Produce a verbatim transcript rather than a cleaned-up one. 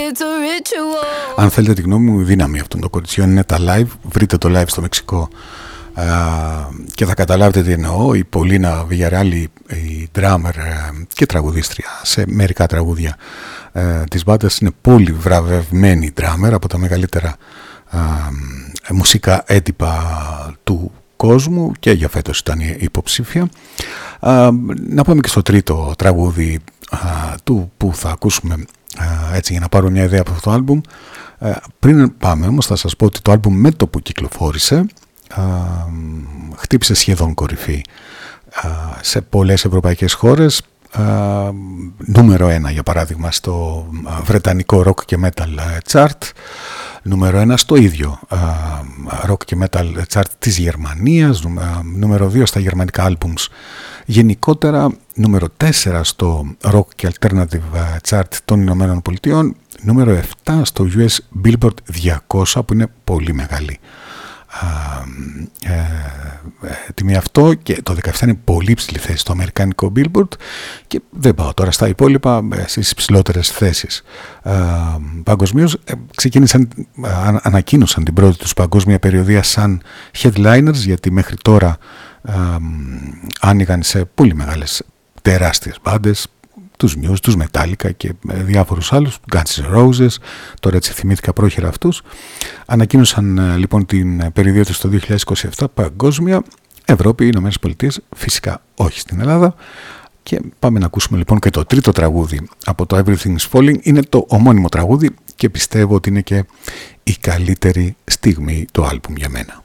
Αν θέλετε τη γνώμη μου, η δύναμη αυτών των κοριτσιών είναι τα live. Βρείτε το live στο Μεξικό α, και θα καταλάβετε τι εννοώ. Η Πολίνα Βιγιαράλη, η drummer και τραγουδίστρια σε μερικά τραγούδια α, της μπάντας, είναι πολύ βραβευμένη drummer, από τα μεγαλύτερα α, μουσικά έντυπα του κόσμου, και για φέτος ήταν υποψήφια. Α, να πάμε και στο τρίτο τραγούδι α, του που θα ακούσουμε, α, έτσι για να πάρω μια ιδέα από αυτό το άλμπουμ. Α, πριν πάμε όμως θα σας πω ότι το άλμπουμ με το που κυκλοφόρησε α, χτύπησε σχεδόν κορυφή α, σε πολλές ευρωπαϊκές χώρες. α, νούμερο ένα για παράδειγμα στο βρετανικό rock και metal chart, νούμερο ένα στο ίδιο uh, rock και metal chart της Γερμανίας, uh, νούμερο δύο στα γερμανικά albums γενικότερα, νούμερο τέσσερα στο rock και alternative chart των Ηνωμένων Πολιτειών, νούμερο επτά στο γιου ες Billboard διακόσια, που είναι πολύ μεγάλη uh, ε, ε, τιμή αυτό, και το δεκαεπτά είναι πολύ ψηλή θέση στο αμερικάνικο Billboard, και δεν πάω τώρα στα υπόλοιπα, στις ψηλότερες θέσεις. Ε, παγκοσμίως ε, ξεκίνησαν, ε, ανακοίνωσαν την πρώτη τους παγκόσμια περιοδεία σαν headliners, γιατί μέχρι τώρα ε, άνοιγαν σε πολύ μεγάλες τεράστιες μπάντες, τους Muse, τους Metallica και διάφορους άλλους, Guns N' Roses, τώρα έτσι θυμήθηκα πρόχειρα αυτούς. Ανακοίνωσαν λοιπόν την περιοδία τους το δύο χιλιάδες είκοσι επτά παγκόσμια, Ευρώπη, Ηνωμένες Πολιτείες, φυσικά όχι στην Ελλάδα. Και πάμε να ακούσουμε λοιπόν και το τρίτο τραγούδι από το Everything's Falling. Είναι το ομώνυμο τραγούδι και πιστεύω ότι είναι και η καλύτερη στιγμή του άλμπουμ για μένα.